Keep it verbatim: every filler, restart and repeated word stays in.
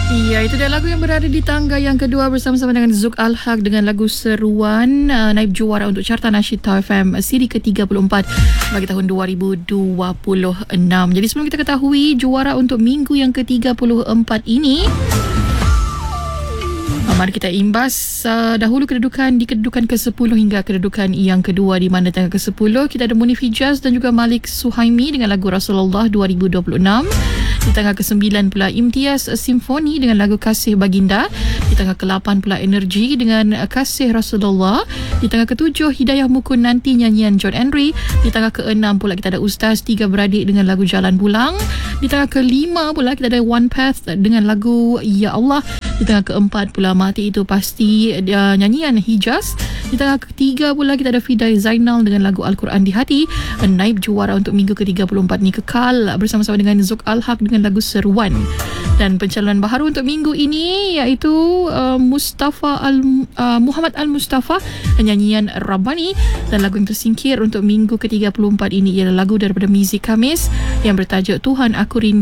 Ya, itu dia lagu yang berada di tangga yang kedua bersama-sama dengan Zuk Al-Haq dengan lagu Seruan, uh, naib juara untuk Carta Nasyid Tau F M siri ke tiga puluh empat bagi tahun dua ribu dua puluh enam. Jadi sebelum kita ketahui juara untuk minggu yang ke tiga puluh empat ini, mari kita imbas uh, dahulu kedudukan di kedudukan ke sepuluh hingga kedudukan yang kedua, di mana tangga ke sepuluh kita ada Munif Hijaz dan juga Malik Suhaimi dengan lagu Rasulullah dua ribu dua puluh enam. Di tangga ke sembilan pula Imtiaz Simfoni dengan lagu Kasih Baginda. Di tangga ke lapan pula Energy dengan Kasih Rasulullah. Di tangga ke tujuh Hidayah Mukun Nanti nyanyian John Henry. Di tangga ke enam pula kita ada Ustaz Tiga Beradik dengan lagu Jalan Bulang. Di tangga ke lima pula kita ada One Path dengan lagu Ya Allah. Di tangga keempat pula Mati Itu Pasti uh, nyanyian Hijaz. Di tangga ketiga pula kita ada Fidai Zainal dengan lagu Al-Quran di Hati. Naib juara untuk minggu ke tiga puluh empat ni kekal bersama-sama dengan Zuk Al-Haq dengan lagu Seruan. Dan pencalonan baharu untuk minggu ini iaitu uh, Mustafa Al uh, Muhammad Al-Mustafa nyanyian Rabbani. Dan lagu yang tersingkir untuk minggu ke tiga puluh empat ini ialah lagu daripada Mizi Kamis yang bertajuk Tuhan Aku Rindu.